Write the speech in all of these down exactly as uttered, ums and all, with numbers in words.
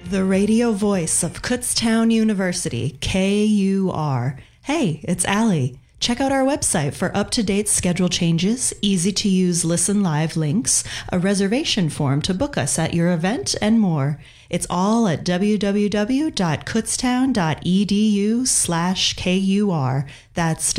The radio voice of Kutztown University, K U R. Hey, it's Allie. Check out our website for up-to-date schedule changes, easy-to-use listen live links, a reservation form to book us at your event, and more. It's all at www.kutztown.edu slash KUR. That's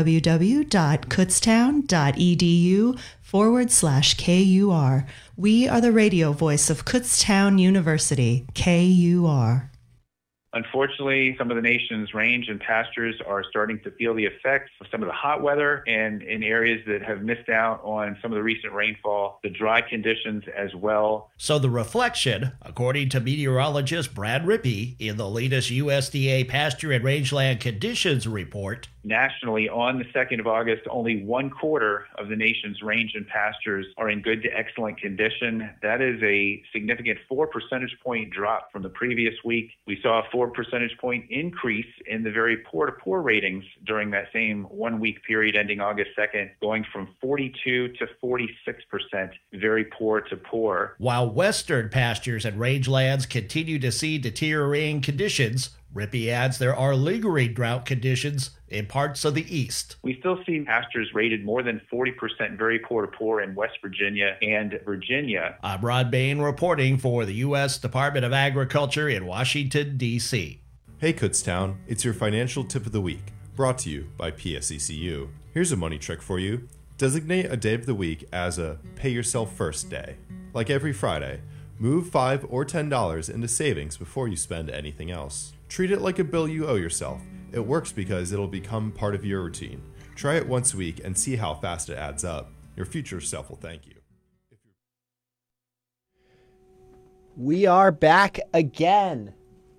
www.kutztown.edu forward slash KUR. We are the radio voice of Kutztown University, K U R. Unfortunately, some of the nation's range and pastures are starting to feel the effects of some of the hot weather, and in areas that have missed out on some of the recent rainfall, the dry conditions as well. So the reflection, according to meteorologist Brad Rippey, in the latest U S D A pasture and rangeland conditions report, nationally, on the second of August, only one quarter of the nation's range and pastures are in good to excellent condition. That is a significant four percentage point drop from the previous week. We saw a four percentage point increase in the very poor to poor ratings during that same one week period ending August second, going from forty-two to forty-six percent very poor to poor. While western pastures and rangelands continue to see deteriorating conditions, Rippey adds there are lingering drought conditions in parts of the east. We still see pastures rated more than forty percent very poor to poor in West Virginia and Virginia. I'm Rod Bain reporting for the U S Department of Agriculture in Washington, D C Hey Kutztown, it's your financial tip of the week, brought to you by P S E C U. Here's a money trick for you. Designate a day of the week as a pay yourself first day. Like every Friday, move five dollars or ten dollars into savings before you spend anything else. Treat it like a bill you owe yourself. It works because it'll become part of your routine. Try it once a week and see how fast it adds up. Your future self will thank you. We are back again.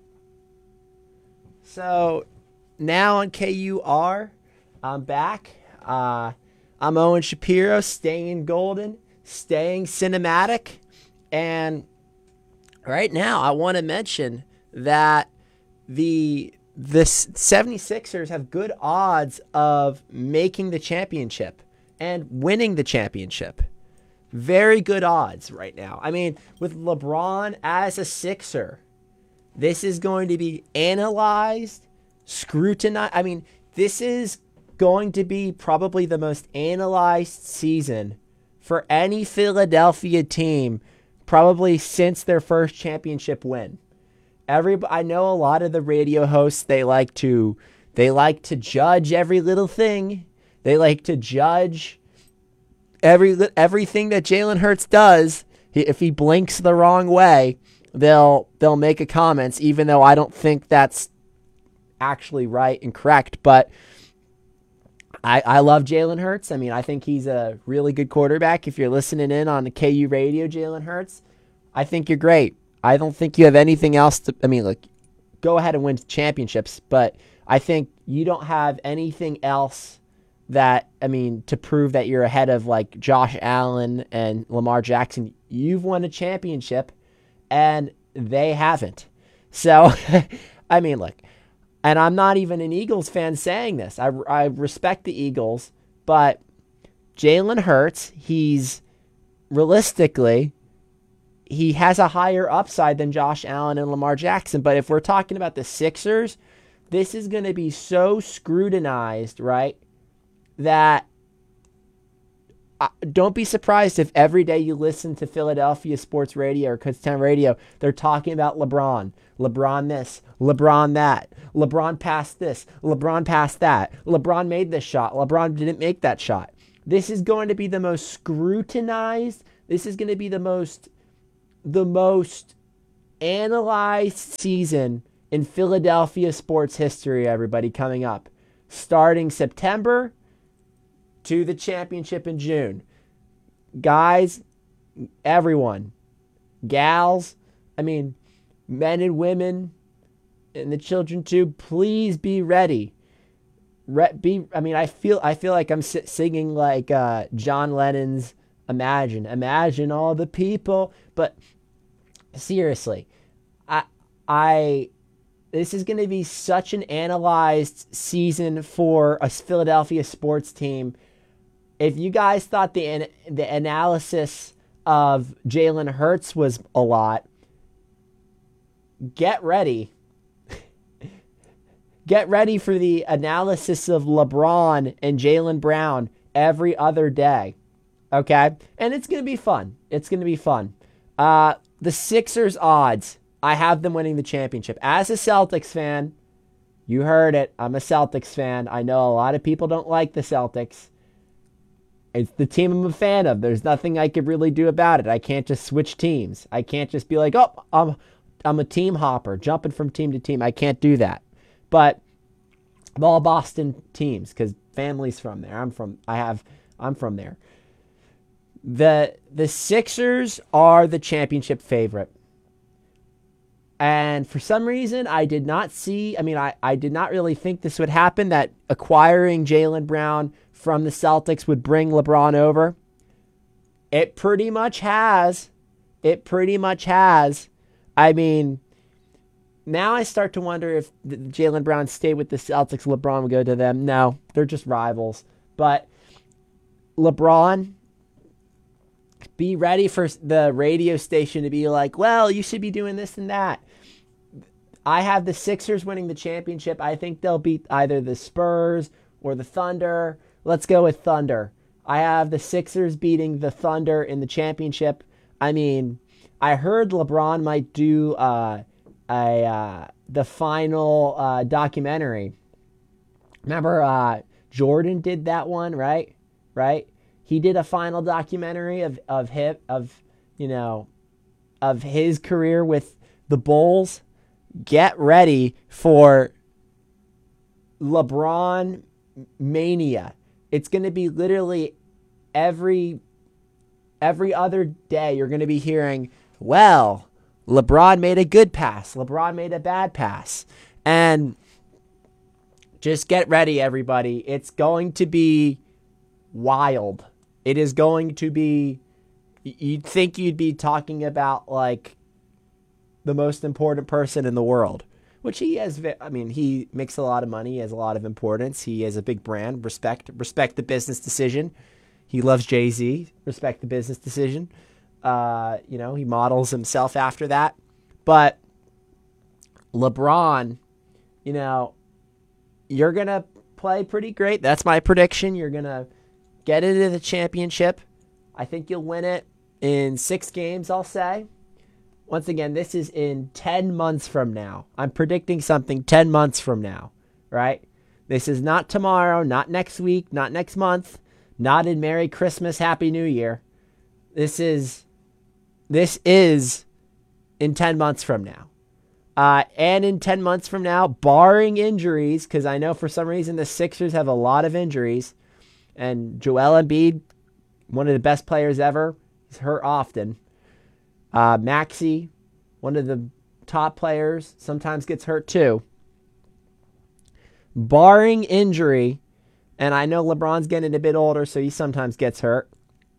So now on K U R, I'm back. Uh, I'm Owen Shapiro, staying golden, staying cinematic. And right now I want to mention that the the 76ers have good odds of making the championship and winning the championship. Very good odds right now. I mean, with LeBron as a Sixer, this is going to be analyzed, scrutinized. I mean, this is going to be probably the most analyzed season for any Philadelphia team probably since their first championship win. Every I know a lot of the radio hosts, they like to they like to judge every little thing. They like to judge every everything that Jalen Hurts does. He, if he blinks the wrong way, they'll they'll make a comments, even though I don't think that's actually right and correct. But I, I love Jalen Hurts. I mean, I think he's a really good quarterback. If you're listening in on the K U radio, Jalen Hurts, I think you're great. I don't think you have anything else to, I mean, look, go ahead and win championships, but I think you don't have anything else that, I mean, to prove that you're ahead of like Josh Allen and Lamar Jackson. You've won a championship and they haven't. So, I mean, look, and I'm not even an Eagles fan saying this. I, I respect the Eagles, but Jalen Hurts, he's realistically, he has a higher upside than Josh Allen and Lamar Jackson. But if we're talking about the Sixers, this is going to be so scrutinized, right, that uh, don't be surprised if every day you listen to Philadelphia sports radio or Kutztown radio, they're talking about LeBron. LeBron this, LeBron that, LeBron passed this, LeBron passed that, LeBron made this shot, LeBron didn't make that shot. This is going to be the most scrutinized, this is going to be the most the most analyzed season in Philadelphia sports history, everybody, coming up. Starting September to the championship in June. Guys, everyone, gals, I mean, men and women, and the children too, please be ready. Re- be, I mean, I feel I feel like I'm singing like uh, John Lennon's Imagine. Imagine all the people. But seriously, I, I, this is going to be such an analyzed season for a Philadelphia sports team. If you guys thought the the analysis of Jalen Hurts was a lot, get ready. Get ready for the analysis of LeBron and Jaylen Brown every other day. Okay? And it's going to be fun. It's going to be fun. Uh, the Sixers odds, I have them winning the championship. As a Celtics fan, you heard it. I'm a Celtics fan. I know a lot of people don't like the Celtics. It's the team I'm a fan of. There's nothing I could really do about it. I can't just switch teams. I can't just be like, oh, I'm, I'm a team hopper, jumping from team to team. I can't do that. But I'm all Boston teams because family's from there. I'm from, I have, I'm from there. The, the Sixers are the championship favorite. And for some reason, I did not see, I mean, I, I did not really think this would happen, that acquiring Jaylen Brown from the Celtics would bring LeBron over. It pretty much has. It pretty much has. I mean, now I start to wonder if Jaylen Brown stayed with the Celtics, LeBron would go to them. No, they're just rivals. But LeBron, be ready for the radio station to be like, well, you should be doing this and that. I have the Sixers winning the championship. I think they'll beat either the Spurs or the Thunder. Let's go with Thunder. I have the Sixers beating the Thunder in the championship. I mean, I heard LeBron might do uh, a uh, the final uh, documentary. Remember, uh, Jordan did that one, right? Right? He did a final documentary of of him of you know of his career with the Bulls. Get ready for LeBron mania. It's going to be literally every every other day you're going to be hearing, well, LeBron made a good pass. LeBron made a bad pass. And just get ready, everybody. It's going to be wild. It is going to be, you'd think you'd be talking about like the most important person in the world, which he has. I mean, he makes a lot of money. He has a lot of importance. He has a big brand. Respect, respect the business decision. He loves Jay-Z. Respect the business decision. Uh, you know, he models himself after that. But LeBron, you know, you're going to play pretty great. That's my prediction. You're going to get into the championship. I think you'll win it in six games, I'll say. Once again, this is in ten months from now. I'm predicting something ten months from now, right? This is not tomorrow, not next week, not next month, not in Merry Christmas, Happy New Year. This is, this is in ten months from now. Uh, and in ten months from now, barring injuries, because I know for some reason the Sixers have a lot of injuries, and Joel Embiid, one of the best players ever, is hurt often. Uh, Maxey, one of the top players, sometimes gets hurt too. Barring injury, and I know LeBron's getting a bit older, so he sometimes gets hurt.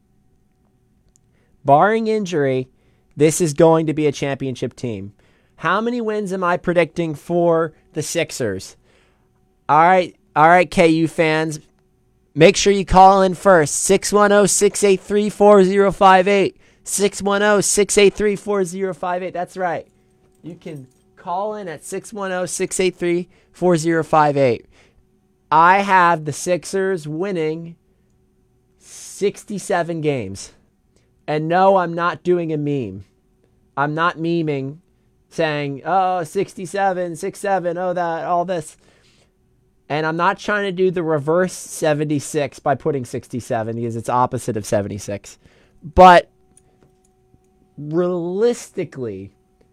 Barring injury, this is going to be a championship team. How many wins am I predicting for the Sixers? All right, all right, K U fans, make sure you call in first. six one zero, six eight three, four zero five eight. six one zero, six eight three, four zero five eight. That's right. You can call in at six one zero, six eight three, four zero five eight. I have the Sixers winning sixty-seven games. And no, I'm not doing a meme. I'm not memeing, saying, oh, sixty-seven, six seven, oh, that, all this. And I'm not trying to do the reverse seventy-six by putting sixty-seven because it's opposite of seventy-six. But realistically,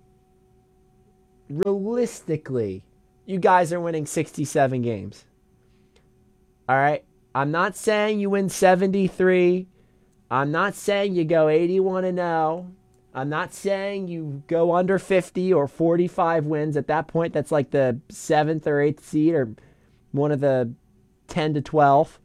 realistically, you guys are winning sixty-seven games. All right? I'm not saying you win seventy-three. I'm not saying you go eighty-one and oh. I'm not saying you go under fifty or forty-five wins. At that point, that's like the seventh or eighth seed or one of the ten to twelve.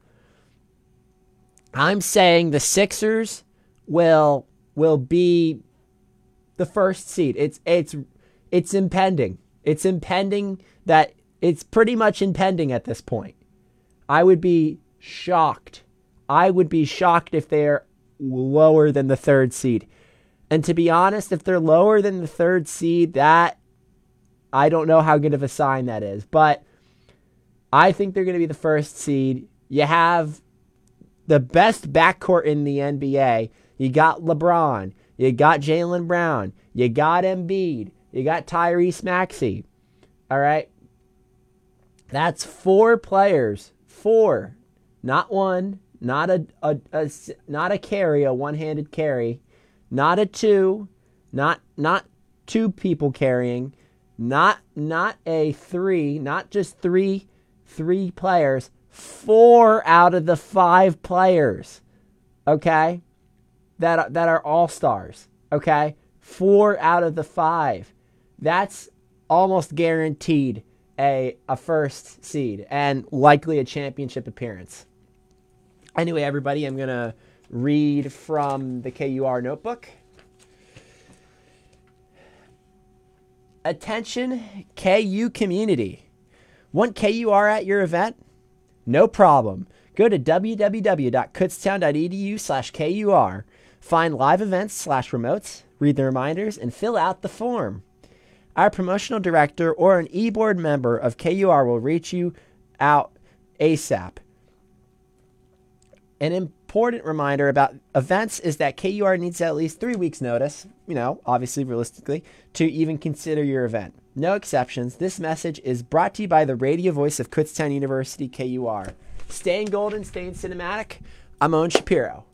I'm saying the Sixers will will be the first seed. It's it's it's impending. It's impending that it's pretty much impending at this point. I would be shocked. I would be shocked if they're lower than the third seed. And to be honest, if they're lower than the third seed, that I don't know how good of a sign that is, but I think they're going to be the first seed. You have the best backcourt in the N B A. You got LeBron. You got Jaylen Brown. You got Embiid. You got Tyrese Maxey. All right? That's four players. Four. Not one. Not a, a, a not a carry, a one-handed carry. Not a two. Not not two people carrying. Not not a three. Not just three three players. Four out of the five players, okay, that that are all-stars, okay? Four out of the five. That's almost guaranteed a, a first seed and likely a championship appearance. Anyway, everybody, I'm going to read from the K U R notebook. Attention, K U community. Want K U R at your event? No problem. Go to w w w dot kutztown dot e d u slash K U R. Find live events slash remotes, read the reminders, and fill out the form. Our promotional director or an e-board member of K U R will reach you out ASAP. An important reminder about events is that K U R needs at least three weeks notice, you know, obviously realistically, to even consider your event. No exceptions. This message is brought to you by the radio voice of Kutztown University, K U R. Staying golden, staying cinematic. I'm Owen Shapiro.